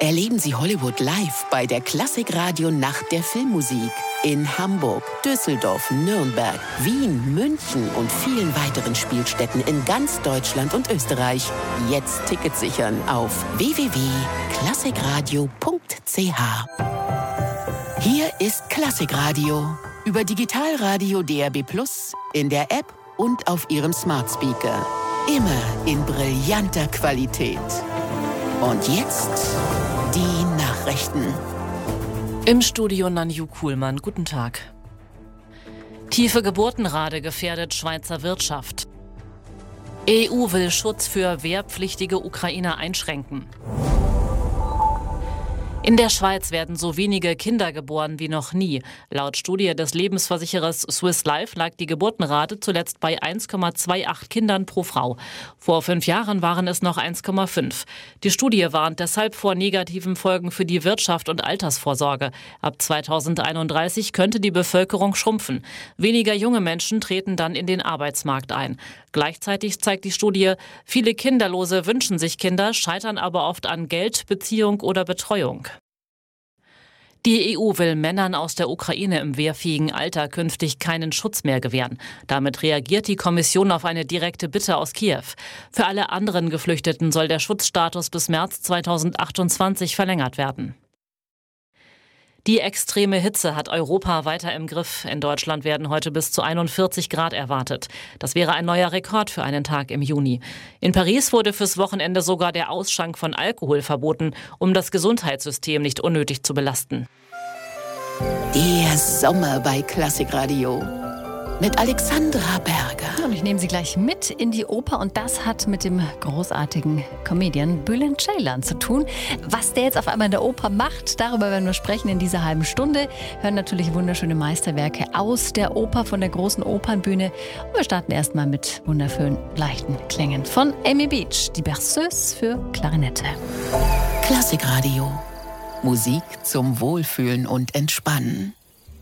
Erleben Sie Hollywood live bei der Klassikradio Nacht der Filmmusik. In Hamburg, Düsseldorf, Nürnberg, Wien, München und vielen weiteren Spielstätten in ganz Deutschland und Österreich. Jetzt Tickets sichern auf www.klassikradio.ch. Hier ist Klassikradio. Über Digitalradio DAB+, in der App und auf Ihrem Smart Speaker. Immer in brillanter Qualität. Und jetzt die Nachrichten. Im Studio Nanju Kuhlmann. Guten Tag. Tiefe Geburtenrate gefährdet Schweizer Wirtschaft. EU will Schutz für wehrpflichtige Ukrainer einschränken. In der Schweiz werden so wenige Kinder geboren wie noch nie. Laut Studie des Lebensversicherers Swiss Life lag die Geburtenrate zuletzt bei 1,28 Kindern pro Frau. Vor 5 Jahren waren es noch 1,5. Die Studie warnt deshalb vor negativen Folgen für die Wirtschaft und Altersvorsorge. Ab 2031 könnte die Bevölkerung schrumpfen. Weniger junge Menschen treten dann in den Arbeitsmarkt ein. Gleichzeitig zeigt die Studie, viele Kinderlose wünschen sich Kinder, scheitern aber oft an Geld, Beziehung oder Betreuung. Die EU will Männern aus der Ukraine im wehrfähigen Alter künftig keinen Schutz mehr gewähren. Damit reagiert die Kommission auf eine direkte Bitte aus Kiew. Für alle anderen Geflüchteten soll der Schutzstatus bis März 2028 verlängert werden. Die extreme Hitze hat Europa weiter im Griff. In Deutschland werden heute bis zu 41 Grad erwartet. Das wäre ein neuer Rekord für einen Tag im Juni. In Paris wurde fürs Wochenende sogar der Ausschank von Alkohol verboten, um das Gesundheitssystem nicht unnötig zu belasten. Der Sommer bei Klassikradio mit Alexandra Berger. Und ich nehme Sie gleich mit in die Oper und das hat mit dem großartigen Comedian Bülent Ceylan zu tun. Was der jetzt auf einmal in der Oper macht, darüber werden wir sprechen in dieser halben Stunde. Hören natürlich wunderschöne Meisterwerke aus der Oper von der großen Opernbühne. Und wir starten erstmal mit wunderschönen, leichten Klängen von Amy Beach, die Berceuse für Klarinette. Klassikradio. Musik zum Wohlfühlen und Entspannen.